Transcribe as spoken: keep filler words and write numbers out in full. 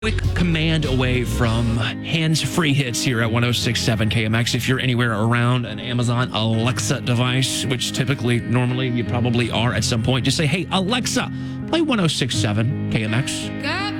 quick command away from hands-free hits here at one oh six point seven K M X. If you're anywhere around an Amazon Alexa device, which typically, normally, you probably are at some point, just say, hey, Alexa, play one oh six point seven K M X. Got